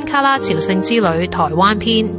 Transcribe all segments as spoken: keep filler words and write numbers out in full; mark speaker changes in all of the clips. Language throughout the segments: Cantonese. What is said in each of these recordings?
Speaker 1: 卡拉朝聖之旅台灣篇。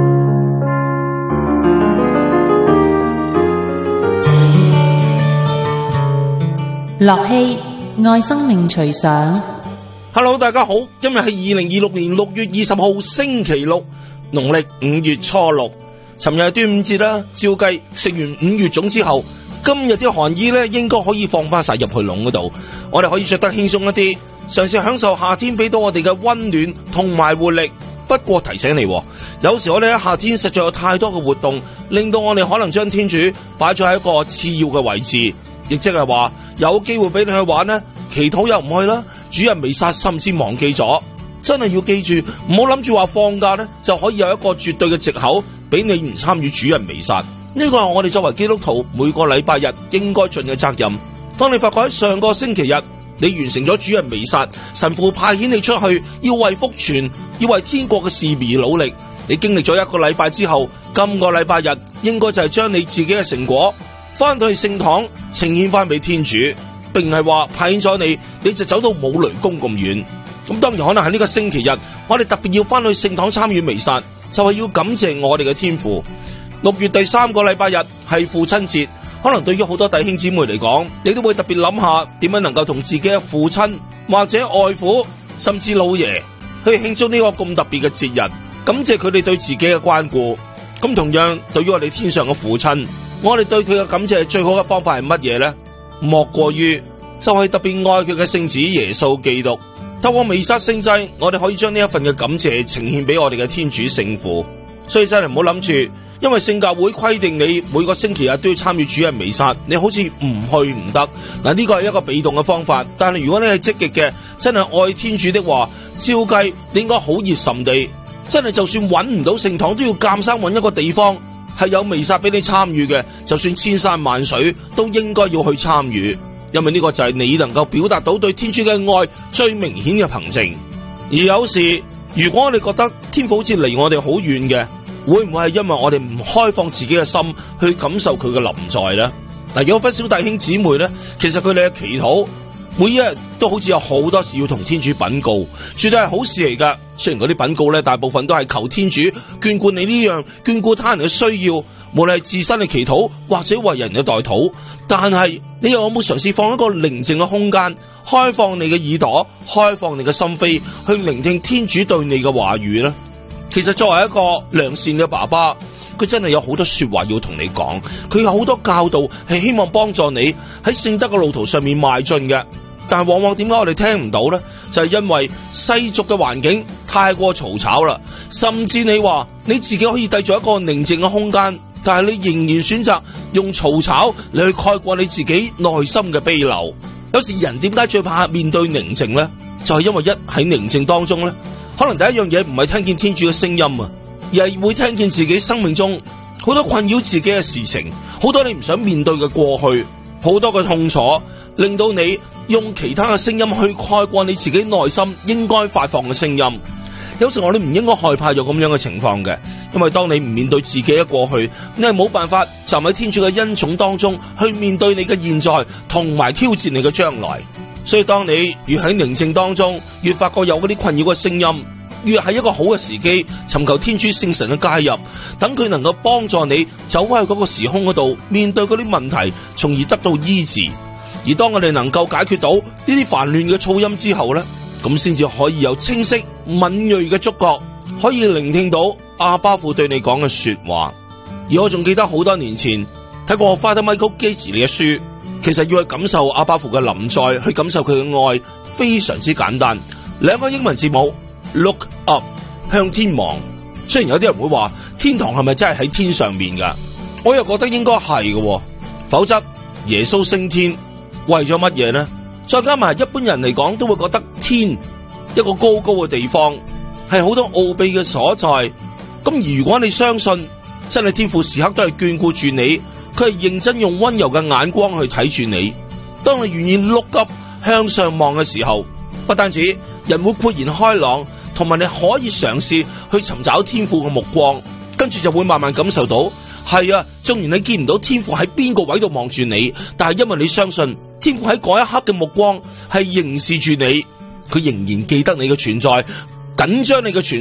Speaker 2: 樂熙愛生命隨想。
Speaker 3: Hello， 大家好，今日係二零二六年六月二十號星期六，農曆五月初六。尋日係端午節啦，照計食完五月粽之後，今日啲寒意咧應該可以放翻晒入去籠嗰度，我哋可以着得輕鬆一啲，嘗試享受夏天俾到我哋嘅溫暖同埋活力。不過提醒你，有時我哋喺夏天實在有太多嘅活動，令到我哋可能將天主擺咗喺一個次要嘅位置，亦即係話有機會俾你去玩呢，祈禱又唔去啦，主日彌撒甚至忘記咗。真係要記住，唔好諗住話放假呢就可以有一個絕對嘅藉口俾你唔參與主日彌撒。呢個係我哋作為基督徒每個禮拜日應該盡嘅責任。當你發覺喺上個星期日你完成咗主日彌撒，神父派遣你出去要為福傳，要為天國嘅事而努力，你經歷咗一個禮拜之後，今個禮拜日應該就係將你自己嘅成果翻到去聖堂呈獻翻俾天主，並唔係話派遣咗你你就走到冇雷公咁遠。咁當然可能喺呢個星期日我哋特別要翻去聖堂參與彌撒，就係要感謝我哋嘅天父。六月第三個禮拜日係父親節，可能對於好多弟兄姊妹嚟講，你都會特別諗下點樣能夠同自己嘅父親或者外父甚至老爺去慶祝呢個咁特別嘅節日，感謝佢哋對自己嘅關顧。咁同樣對於我哋天上嘅父親，我哋對佢嘅感謝最好嘅方法係乜嘢呢？莫過於就係特別愛佢嘅聖子耶穌基督。透過彌撒聖祭，我哋可以將呢一份嘅感謝呈獻俾我哋嘅天主聖父。所以真係唔好諗住，因為聖教會規定你每個星期日都要參與主日彌撒，你好似唔去唔得。嗱，呢個係一個被動嘅方法。但係如果你係積極嘅，真係愛天主的話，照計你應該好熱心地，真係就算揾唔到聖堂，都要監生揾一個地方係有彌撒俾你參與嘅，就算千山萬水都應該要去參與。因為呢個就係你能夠表達到對天主嘅愛最明顯嘅憑證。而有時如果我哋覺得天父好似離我哋好遠嘅，會唔會係因為我哋唔開放自己嘅心去感受佢嘅臨在呢？嗱，有不少弟兄姊妹呢，其實佢哋嘅祈禱每一日都好似有好多事要同天主稟告，絕對係好事嚟噶。雖然嗰啲稟告呢，大部分都係求天主眷顧你呢樣，眷顧他人嘅需要，無論係自身嘅祈禱或者為人嘅代禱，但係你又有冇嘗試放一個寧靜嘅空間，開放你嘅耳朵，開放你嘅心扉，去聆聽天主對你嘅話語呢？其實作為一個良善嘅爸爸，佢真係有好多說話要同你講，佢有好多教導係希望幫助你喺聖德嘅路途上面邁進嘅。但係往往點解我哋聽唔到呢？就係因為世俗嘅環境太過嘈吵啦，甚至你話你自己可以締造一個寧靜嘅空間，但係你仍然選擇用嘈吵嚟去蓋過你自己內心嘅悲流。有時人點解最怕面對寧靜呢？就係因為一喺寧靜當中呢，可能第一樣嘢唔係聽見天主嘅聲音啊，而係會聽見自己生命中好多困擾自己嘅事情，好多你唔想面對嘅過去，好多嘅痛楚，令到你用其他嘅聲音去蓋過你自己內心應該發放嘅聲音。有時我哋唔應該害怕有咁樣嘅情況嘅，因為當你唔面對自己嘅過去，你係冇辦法站喺天主嘅恩寵當中去面對你嘅現在同埋挑戰你嘅將來。所以當你越喺寧靜當中，越發覺有嗰啲困擾嘅聲音，越係一個好嘅時機尋求天主聖神嘅介入，等佢能夠幫助你走翻去嗰個時空嗰度，面對嗰啲問題，從而得到醫治。而當我哋能夠解決到呢啲煩亂嘅噪音之後呢，咁先至可以有清晰敏銳嘅觸覺，可以聆聽到阿爸父對你講嘅說話。而我仲記得好多年前睇過 Father Michael Gage 嘅書，其實要去感受阿爸父嘅臨在，去感受佢嘅愛，非常之簡單，兩個英文字母 Look up， 向天望。雖然有啲人會話天堂係咪真係喺天上面噶，我又覺得應該係嘅，否則耶穌升天為咗乜嘢呢？再加埋一般人嚟講都會覺得天一個高高嘅地方係好多奧秘嘅所在。咁如果你相信真係天父時刻都係眷顧住你，佢係認真用溫柔嘅眼光去睇住你，當你願意碌急向上望嘅時候，不單止人會豁然開朗，同埋你可以嘗試去尋找天父嘅目光，跟住就會慢慢感受到係啊，縱然你見唔到天父喺邊個位度望住你，但係因為你相信天父喺嗰一刻嘅目光係凝視住你，佢仍然記得你嘅存在，緊張你嘅存在。